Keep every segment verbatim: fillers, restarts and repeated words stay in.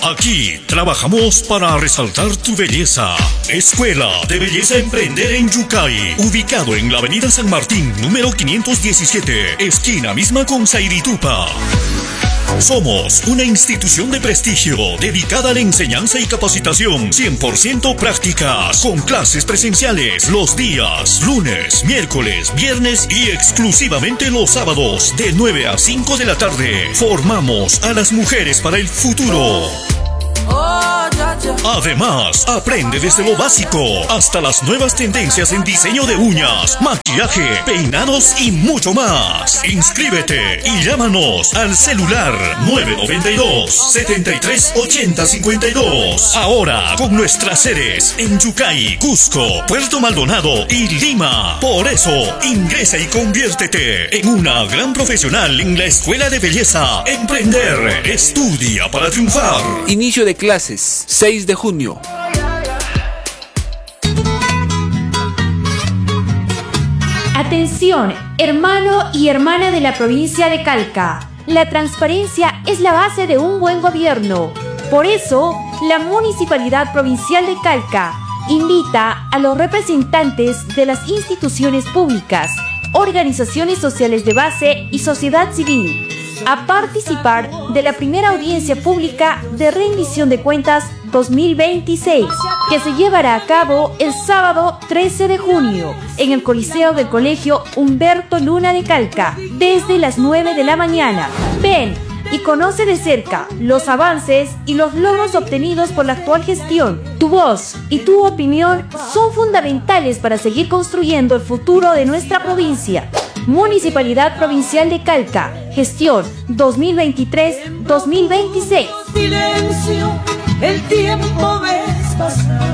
Aquí trabajamos para resaltar tu belleza. Escuela de Belleza Emprender en Yucay, ubicado en la avenida San Martín, número quinientos diecisiete, esquina misma con Sairitupa. Somos una institución de prestigio dedicada a la enseñanza y capacitación cien por ciento prácticas, con clases presenciales los días lunes, miércoles, viernes y exclusivamente los sábados de nueve a cinco de la tarde. Formamos a las mujeres para el futuro. Además, aprende desde lo básico hasta las nuevas tendencias en diseño de uñas, maquillaje, peinados y mucho más. Inscríbete y llámanos al celular nueve nueve dos, siete tres ocho cero cinco dos. Ahora con nuestras sedes en Yucay, Cusco, Puerto Maldonado y Lima. Por eso, ingresa y conviértete en una gran profesional en la Escuela de Belleza Emprender. Estudia para triunfar. Inicio de clases, seis de junio. Atención, hermano y hermana de la provincia de Calca. La transparencia es la base de un buen gobierno. Por eso, la Municipalidad Provincial de Calca invita a los representantes de las instituciones públicas, organizaciones sociales de base y sociedad civil a participar de la primera audiencia pública de rendición de cuentas dos mil veintiséis, que se llevará a cabo el sábado trece de junio en el Coliseo del Colegio Humberto Luna de Calca, desde las nueve de la mañana. Ven y conoce de cerca los avances y los logros obtenidos por la actual gestión. Tu voz y tu opinión son fundamentales para seguir construyendo el futuro de nuestra provincia. Municipalidad Provincial de Calca, gestión dos mil veintitrés dos mil veintiséis. Silencio, el tiempo ves pasar.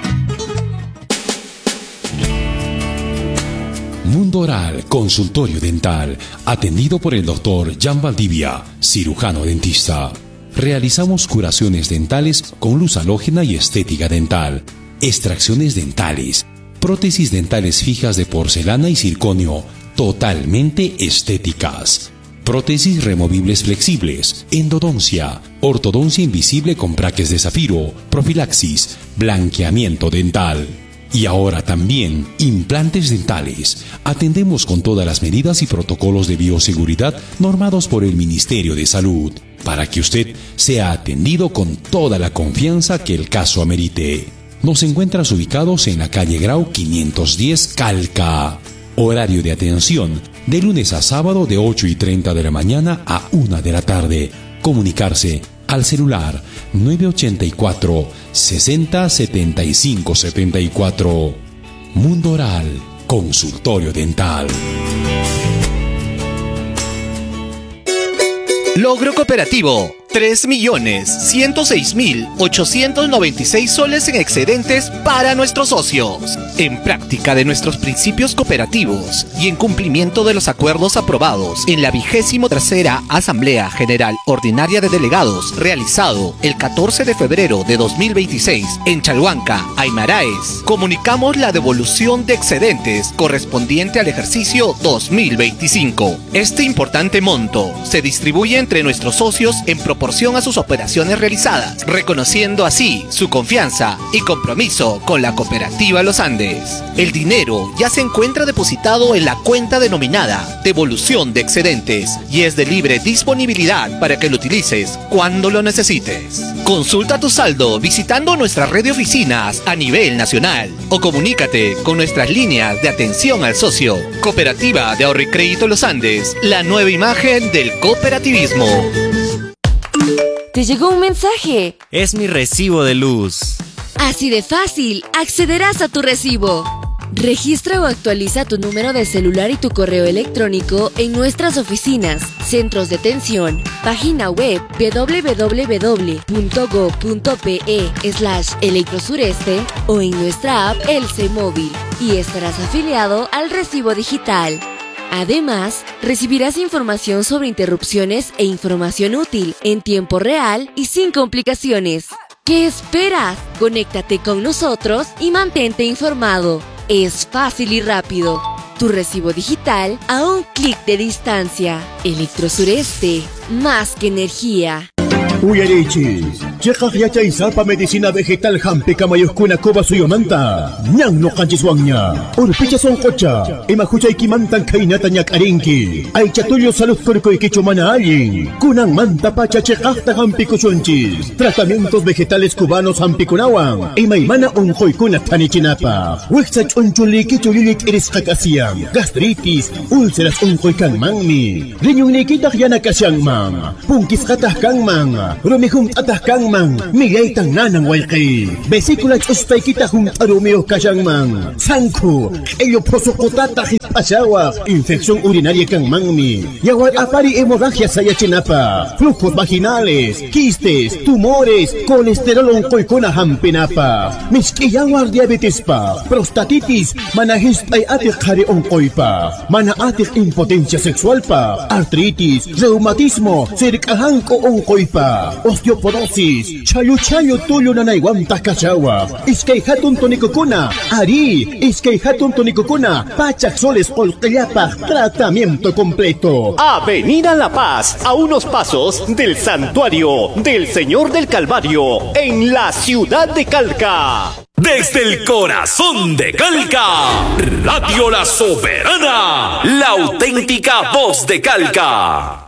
Mundo Oral, consultorio dental, atendido por el doctor Jan Valdivia, cirujano dentista. Realizamos curaciones dentales con luz halógena y estética dental, extracciones dentales, prótesis dentales fijas de porcelana y circonio, totalmente estéticas. Prótesis removibles flexibles, endodoncia, ortodoncia invisible con braques de zafiro, profilaxis, blanqueamiento dental. Y ahora también implantes dentales. Atendemos con todas las medidas y protocolos de bioseguridad normados por el Ministerio de Salud, para que usted sea atendido con toda la confianza que el caso amerite. Nos encuentras ubicados en la calle Grau quinientos diez, Calca. Horario de atención de lunes a sábado de ocho y treinta de la mañana a una de la tarde. Comunicarse al celular nueve ocho cuatro, sesenta, setenta y cinco setenta y cuatro. Mundo Oral, consultorio dental. Logro cooperativo. tres millones ciento seis mil ochocientos noventa y seis soles en excedentes para nuestros socios. En práctica de nuestros principios cooperativos y en cumplimiento de los acuerdos aprobados en la vigésimo tercera Asamblea General Ordinaria de Delegados, realizado el catorce de febrero de dos mil veintiséis en Chalhuanca, Aymaraes, comunicamos la devolución de excedentes correspondiente al ejercicio dos mil veinticinco. Este importante monto se distribuye entre nuestros socios en proporción a sus operaciones realizadas, reconociendo así su confianza y compromiso con la cooperativa Los Andes. El dinero ya se encuentra depositado en la cuenta denominada devolución de excedentes y es de libre disponibilidad para que lo utilices cuando lo necesites. Consulta tu saldo visitando nuestra red de oficinas a nivel nacional o comunícate con nuestras líneas de atención al socio. Cooperativa de Ahorro y Crédito Los Andes, la nueva imagen del cooperativismo. Te llegó un mensaje. Es mi recibo de luz. Así de fácil, accederás a tu recibo. Registra o actualiza tu número de celular y tu correo electrónico en nuestras oficinas, centros de atención, página web doble u doble u doble u punto go punto pe slash electrosureste o en nuestra app Elce Móvil y estarás afiliado al recibo digital. Además, recibirás información sobre interrupciones e información útil en tiempo real y sin complicaciones. ¿Qué esperas? Conéctate con nosotros y mantente informado. Es fácil y rápido. Tu recibo digital a un clic de distancia. Electrosureste, más que energía. Uyarichis, chekak yachay sapa medicina vegetal hampi kamayuskuna kuba suyomanta. Nyang no kanchiswangnya. Urpicha son kocha. Ima huchay kimantan kainata nyak arinki. Ay chatulyo salud kurkoy kichumana alin. Kunang manta pacha chekakta hampi kuchunchis. Tratamientos vegetales cubanos hampi kunawan. Ima imana unjoy kuna tanichinapa. Wixach unchuli kichulilik iris kakasiang. Gastritis, úlceras unjoy kang mangmi. Rinyong nikitak yana kasyang mang. Pungkis katah kang mang. Rumihum atah kang mang. Migay tang nanang walkay. Vesícula chustay kita hum arumeo kasyang mang. Sangku, ello prosokotata hispasyawa. Infección urinaria kang mangmi. Yawal apari hemorragia saya chinapa. Flujos vaginales, quistes, tumores, colesterol unkoy kuna hampinapa. Miskiyawar diabetes pa. Prostatitis, manahis ay atik hari unkoy pa. Mana atik impotencia sexual pa. Artritis, reumatismo, sirikahangko unkoy pa. Osteoporosis, chayo-chayo tuyo na naiwamta kasawa. Iskay hatun tonikukuna, ari, iskay hatun tonikukuna, pachak soles olkayapa, tratamiento completo. Avenida La Paz, a unos pasos del Santuario del Señor del Calvario, en la ciudad de Calca. Desde el corazón de Calca, Radio La Soberana, la auténtica voz de Calca.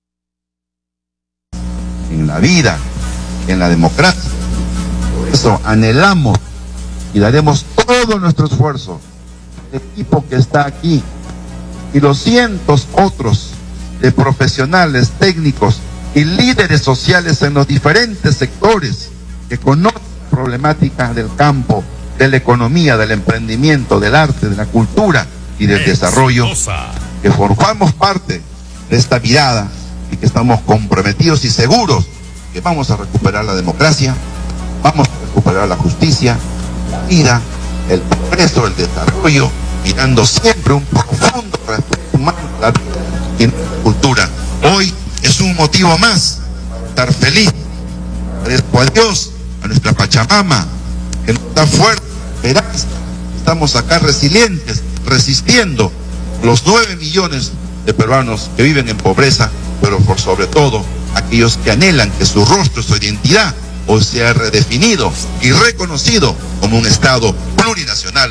En la vida, en la democracia. Por eso anhelamos y daremos todo nuestro esfuerzo. El equipo que está aquí y los cientos otros de profesionales, técnicos y líderes sociales en los diferentes sectores que conocen problemáticas del campo, de la economía, del emprendimiento, del arte, de la cultura y del desarrollo, que formamos parte de esta mirada y que estamos comprometidos y seguros que vamos a recuperar la democracia, vamos a recuperar la justicia, la vida, el progreso, el desarrollo, mirando siempre un profundo respeto humano a la vida y a la cultura. Hoy es un motivo más para estar feliz. Agradezco a Dios, a nuestra Pachamama, que nos da fuerza, esperanza. Estamos acá resilientes, resistiendo los nueve millones de peruanos que viven en pobreza, pero por sobre todo aquellos que anhelan que su rostro, su identidad, hoy sea redefinido y reconocido como un Estado plurinacional.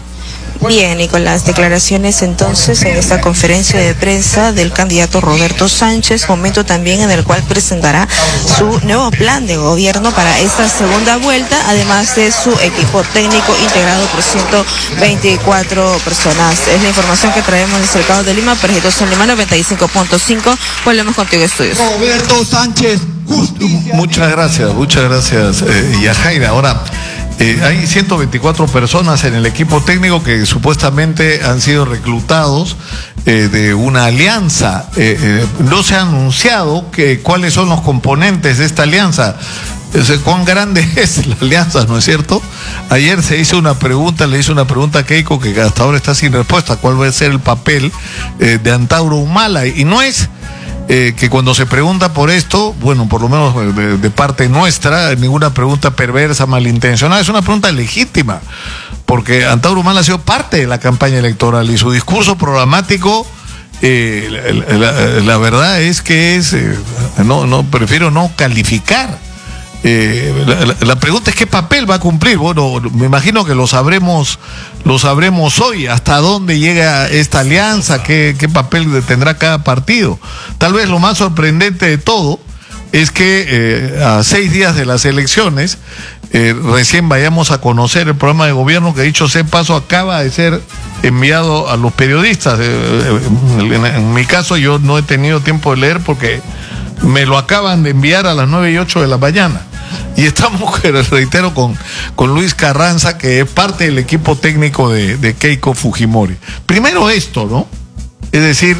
Bien, y con las declaraciones entonces en esta conferencia de prensa del candidato Roberto Sánchez, momento también en el cual presentará su nuevo plan de gobierno para esta segunda vuelta, además de su equipo técnico integrado por ciento veinticuatro personas. Es la información que traemos desde el Cabo de Lima, Perejito Son Lima noventa y cinco punto cinco. Volvemos contigo, estudios. Roberto Sánchez, justicia. Muchas gracias, muchas gracias, eh, Yajaira. Ahora, Eh, hay ciento veinticuatro personas en el equipo técnico que supuestamente han sido reclutados eh, de una alianza. Eh, eh, no se ha anunciado que, cuáles son los componentes de esta alianza. Eh, ¿Cuán grande es la alianza, no es cierto? Ayer se hizo una pregunta, le hizo una pregunta a Keiko que hasta ahora está sin respuesta. ¿Cuál va a ser el papel eh, de Antauro Humala? Y no es... Eh, que cuando se pregunta por esto, bueno, por lo menos de, de parte nuestra, ninguna pregunta perversa, malintencionada, es una pregunta legítima, porque Antauro Humala ha sido parte de la campaña electoral y su discurso programático, eh, la, la, la verdad es que es, eh, no, no, prefiero no calificar. Eh, la, la, la pregunta es qué papel va a cumplir. Bueno, me imagino que lo sabremos, lo sabremos hoy, hasta dónde llega esta alianza, qué, qué papel tendrá cada partido. Tal vez lo más sorprendente de todo es que eh, a seis días de las elecciones eh, recién vayamos a conocer el programa de gobierno que, dicho sea paso, acaba de ser enviado a los periodistas. Eh, en, en mi caso yo no he tenido tiempo de leer porque me lo acaban de enviar a las nueve y ocho de la mañana. Y estamos, reitero, con, con Luis Carranza, que es parte del equipo técnico de, de Keiko Fujimori. Primero esto, ¿no? Es decir,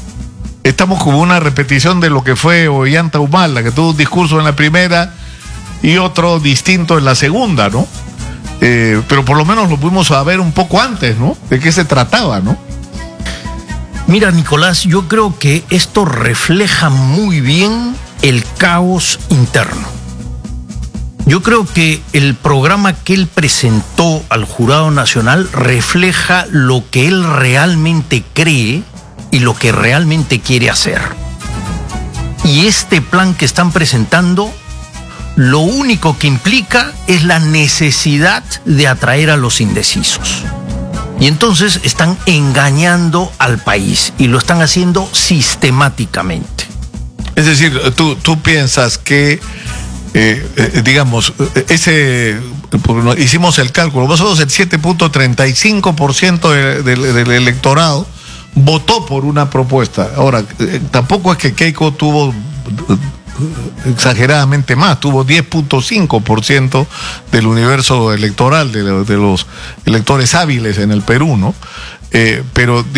estamos como una repetición de lo que fue Ollanta Humala, que tuvo un discurso en la primera y otro distinto en la segunda, ¿no? Eh, pero por lo menos lo pudimos saber un poco antes, ¿no? De qué se trataba, ¿no? Mira, Nicolás, yo creo que esto refleja muy bien el caos interno. Yo creo que el programa que él presentó al Jurado Nacional refleja lo que él realmente cree y lo que realmente quiere hacer. Y este plan que están presentando, lo único que implica es la necesidad de atraer a los indecisos. Y entonces están engañando al país y lo están haciendo sistemáticamente. Es decir, tú, tú piensas que, eh, eh, digamos, ese, hicimos el cálculo, más o menos el siete punto treinta y cinco por ciento del, del, del electorado votó por una propuesta. Ahora, eh, tampoco es que Keiko tuvo exageradamente más, tuvo diez punto cinco por ciento del universo electoral, de, de los electores hábiles en el Perú, ¿no? Eh, pero